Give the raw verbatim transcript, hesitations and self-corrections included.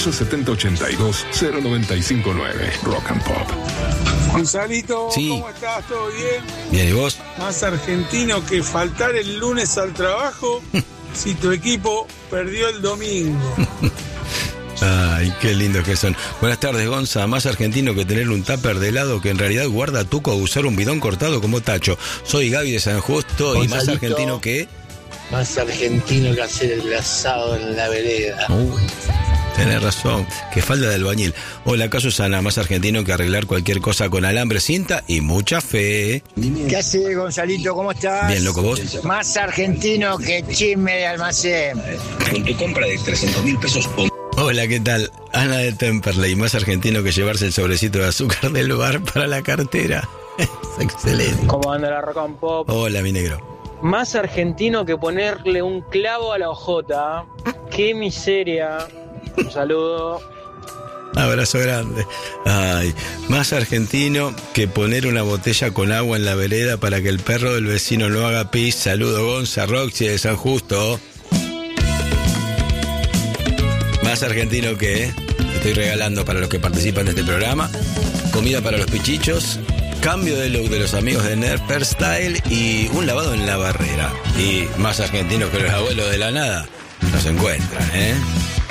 once setenta ochenta y dos cero noventa y cinco nueve. Rock and Pop. Gonzalito, sí. ¿Cómo estás? ¿Todo bien? Bien, ¿y vos? Más argentino que faltar el lunes al trabajo si tu equipo perdió el domingo. Ay, qué lindos que son. Buenas tardes, Gonza. Más argentino que tener un tupper de helado que en realidad guarda tuco a usar un bidón cortado como tacho. Soy Gaby de San Justo. Gonzalito, y más argentino que... Más argentino que hacer el asado en la vereda. Uh, tenés razón. Que falta de albañil. Hola, acá Susana. Más argentino que arreglar cualquier cosa con alambre, cinta y mucha fe. ¿Qué haces, Gonzalito? ¿Cómo estás? Bien, loco, ¿vos? Más argentino que chisme de almacén. Con tu compra de trescientos mil pesos... Hola, ¿qué tal? Ana de Temperley, más argentino que llevarse el sobrecito de azúcar del bar para la cartera. Es excelente. ¿Cómo anda la Rock and Pop? Hola, mi negro. Más argentino que ponerle un clavo a la ojota. ¡Qué miseria! Un saludo. Abrazo grande. Ay, más argentino que poner una botella con agua en la vereda para que el perro del vecino no haga pis. Saludo, Gonza, Roxy de San Justo. Más argentino que estoy regalando para los que participan de este programa, comida para los pichichos, cambio de look de los amigos de Nerper Style y un lavado en la barrera. Y más argentino que los abuelos de la nada nos encuentran, ¿eh?